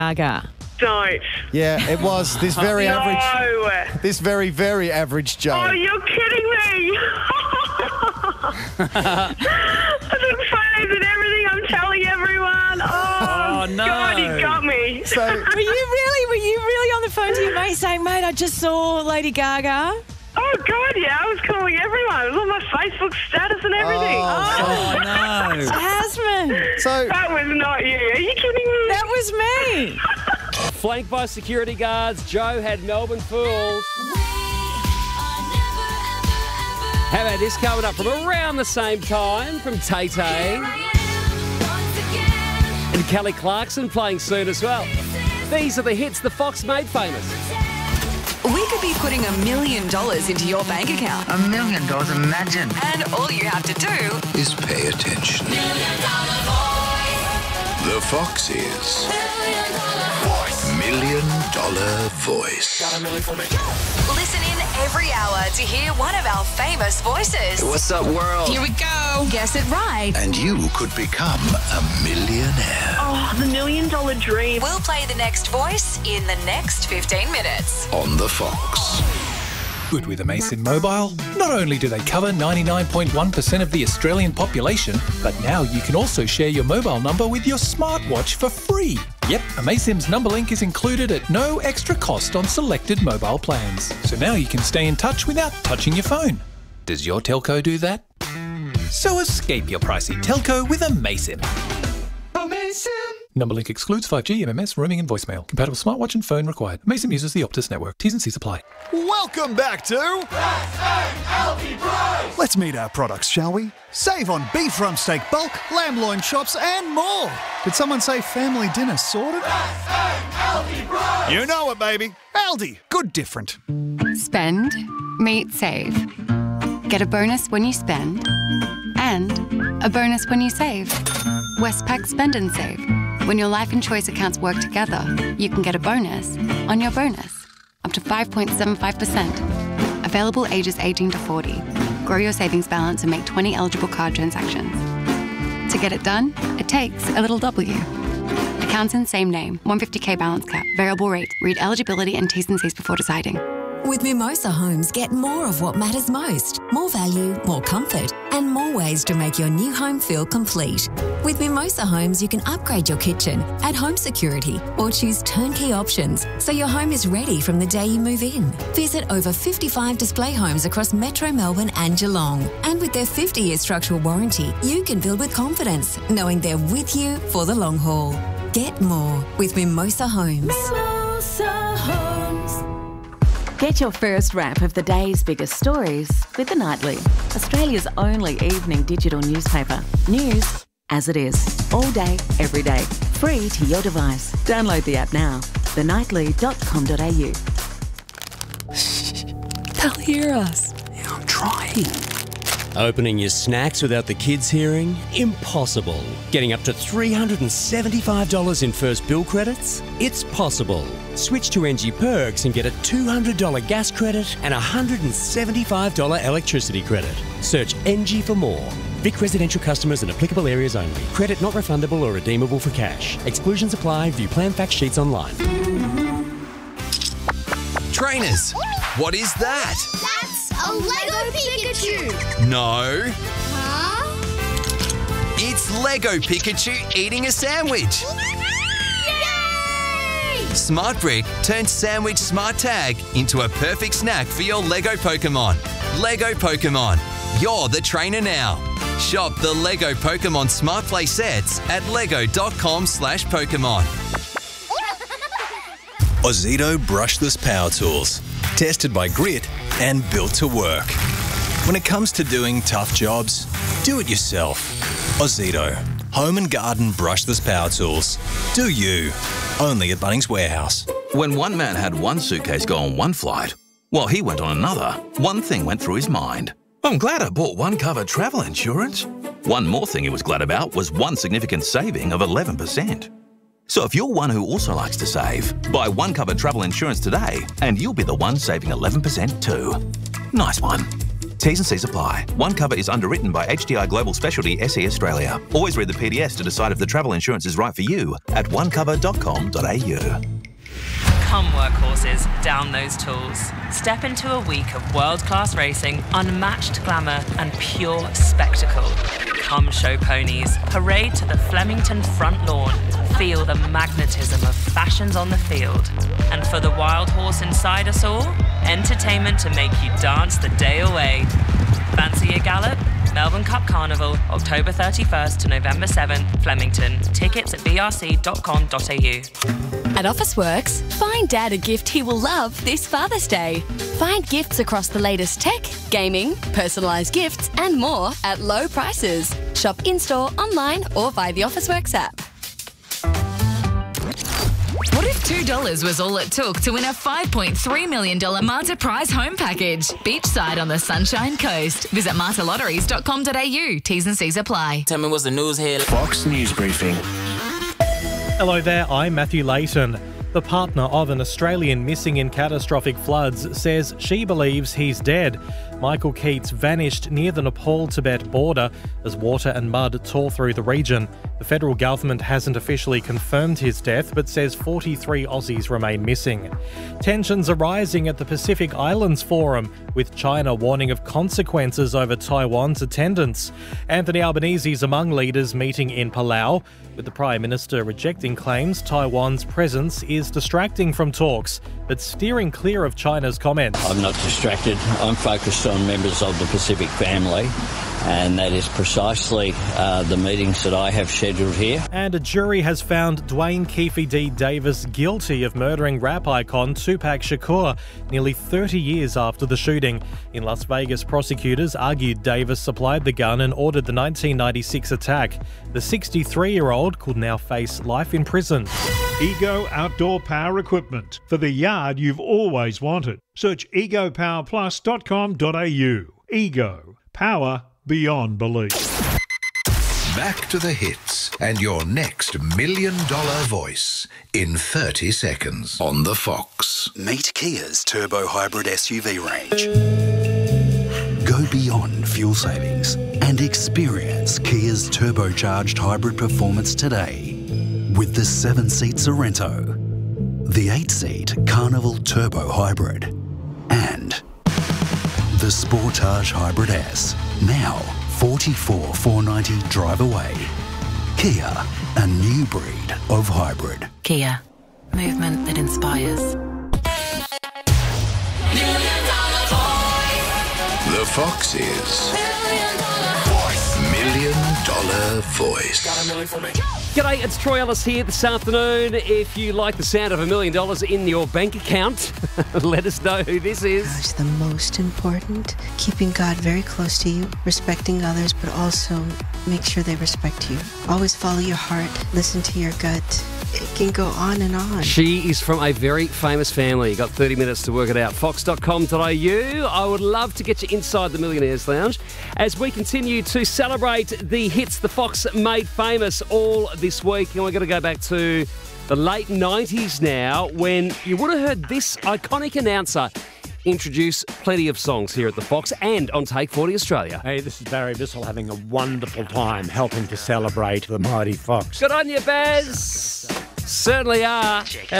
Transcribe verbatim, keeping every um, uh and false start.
Gaga. Don't. Yeah, it was this very no. average, this very, very average Joe. Oh, you're kidding me. I took photos and everything. I'm telling everyone. Oh, Oh, no. God, you got me. So, Were you really, were you really on the phone to your mate saying, mate, I just saw Lady Gaga? Oh, God, yeah. I was calling everyone. It was on my Facebook status and everything. Oh, Oh, no. Tasman. so That was not you. Are you kidding me? That was me. Flanked by security guards, Joe had Melbourne fooled. How about this coming up from around the same time from Tay Tay and Kelly Clarkson playing soon as well. These are the hits the Fox made famous. We could be putting a million dollars into your bank account. A million dollars, imagine. And all you have to do is pay attention. The Fox is Million Dollar Voice. listen in every hour to hear one of our famous voices. What's up, world? Here we go. Guess it right. And you could become a millionaire. Oh, the million dollar dream. We'll play the next voice in the next fifteen minutes. On the Fox. Good with Amaysim Mobile. Not only do they cover ninety-nine point one percent of the Australian population, but now you can also share your mobile number with your smartwatch for free. Yep, Amaysim's number link is included at no extra cost on selected mobile plans. So now you can stay in touch without touching your phone. Does your telco do that? So escape your pricey telco with Amaysim. Amaysim! Number link excludes five G, M M S, roaming and voicemail. Compatible smartwatch and phone required. Amaysim uses the Optus network. T's and C's apply. Welcome back to... Let's meet our products, shall we? Save on beef rump steak bulk, lamb loin chops and more. Did someone say family dinner sorted? You know it, baby. Aldi. Good different. Spend, meet, save. Get a bonus when you spend and a bonus when you save. Westpac Spend and Save. When your life and choice accounts work together, you can get a bonus on your bonus, up to five point seven five percent. Available ages eighteen to forty. Grow your savings balance and make twenty eligible card transactions. To get it done, it takes a little W. Accounts in same name, one hundred fifty K balance cap, variable rate. Read eligibility and T's and C's before deciding. With Mimosa Homes, get more of what matters most. More value, more comfort, and more ways to make your new home feel complete. With Mimosa Homes, you can upgrade your kitchen, add home security, or choose turnkey options so your home is ready from the day you move in. Visit over fifty-five display homes across Metro Melbourne and Geelong. And with their fifty-year structural warranty, you can build with confidence, knowing they're with you for the long haul. Get more with Mimosa Homes. Mimosa Homes. Get your first wrap of the day's biggest stories with The Nightly, Australia's only evening digital newspaper. News as it is, all day, every day, free to your device. Download the app now, the nightly dot com dot a u. They'll hear us. Yeah, I'm trying. Opening your snacks without the kids hearing? Impossible. Getting up to three hundred seventy-five dollars in first bill credits? It's possible. Switch to N G Perks and get a two hundred dollars gas credit and a one hundred seventy-five dollars electricity credit. Search N G for more. Vic residential customers in applicable areas only. Credit not refundable or redeemable for cash. Exclusions apply. View plan fact sheets online. Trainers, what is that? That's a Lego Pikachu. No. Huh? It's Lego Pikachu eating a sandwich. Yay! Smart Brick turns Sandwich Smart Tag into a perfect snack for your Lego Pokemon. Lego Pokemon, you're the trainer now. Shop the Lego Pokemon Smart Play sets at lego dot com slash Pokemon. Ozito brushless power tools, tested by Grit and built to work. When it comes to doing tough jobs, do it yourself. Ozito, home and garden brushless power tools. Do you. Only at Bunnings Warehouse. When one man had one suitcase go on one flight, while he went on another, one thing went through his mind. I'm glad I bought one cover travel insurance. One more thing he was glad about was one significant saving of eleven percent. So if you're one who also likes to save, buy one cover travel insurance today and you'll be the one saving eleven percent too. Nice one. T's and C's apply. One Cover is underwritten by H D I Global Specialty S E Australia. Always read the P D S to decide if the travel insurance is right for you at one cover dot com dot a u. Come workhorses, down those tools. Step into a week of world-class racing, unmatched glamour and pure spectacle. Come show ponies, parade to the Flemington front lawn, feel the magnetism of fashions on the field. And for the wild horse inside us all, entertainment to make you dance the day away. Fancy a gallop? Melbourne Cup Carnival, October thirty-first to November seventh, Flemington. Tickets at b r c dot com dot a u. At Officeworks, find Dad a gift he will love this Father's Day. Find gifts across the latest tech, gaming, personalised gifts and more at low prices. Shop in-store, online or via the Officeworks app. What if two dollars was all it took to win a five point three million dollars Marta Prize home package? Beachside on the Sunshine Coast. Visit marta lotteries dot com dot a u. T's and C's apply. Tell me what's the news here. Fox News Briefing. Hello there, I'm Matthew Layton. The partner of an Australian missing in catastrophic floods says she believes he's dead. Michael Keats vanished near the Nepal-Tibet border as water and mud tore through the region. The federal government hasn't officially confirmed his death, but says forty-three Aussies remain missing. Tensions are rising at the Pacific Islands Forum, with China warning of consequences over Taiwan's attendance. Anthony Albanese is among leaders meeting in Palau, with the Prime Minister rejecting claims Taiwan's presence is distracting from talks, but steering clear of China's comments. I'm not distracted. I'm focused on members of the Pacific family, and that is precisely uh, the meetings that I have scheduled here. And a jury has found Dwayne Keefe D. Davis guilty of murdering rap icon Tupac Shakur nearly thirty years after the shooting. In Las Vegas, prosecutors argued Davis supplied the gun and ordered the nineteen ninety-six attack. The sixty-three-year-old could now face life in prison. Ego Outdoor Power Equipment for the yard you've always wanted. Search ego power plus dot com dot a u. Ego. Power beyond belief. Back to the hits and your next million dollar voice in thirty seconds on the Fox. Meet Kia's turbo hybrid S U V range. Go beyond fuel savings and experience Kia's turbocharged hybrid performance today with the seven-seat Sorrento, the eight-seat Carnival Turbo Hybrid, and the Sportage Hybrid S, now forty-four thousand four hundred ninety drive away. Kia, a new breed of hybrid. Kia, movement that inspires. The Fox is Million Dollar Voice. Got a million for me. G'day, it's Troy Ellis here this afternoon. If you like the sound of a million dollars in your bank account, let us know who this is. It's the most important. Keeping God very close to you, respecting others, but also make sure they respect you. Always follow your heart, listen to your gut. It can go on and on. She is from a very famous family. Got thirty minutes to work it out. fox dot com dot a u. I would love to get you inside the Millionaires Lounge as we continue to celebrate the hits the Fox made famous all this week. And we're going to go back to the late nineties now, when you would have heard this iconic announcer introduce plenty of songs here at the Fox and on Take forty Australia. Hey, this is Barry Bissell having a wonderful time helping to celebrate the mighty Fox. Good on you, Baz. Certainly are. How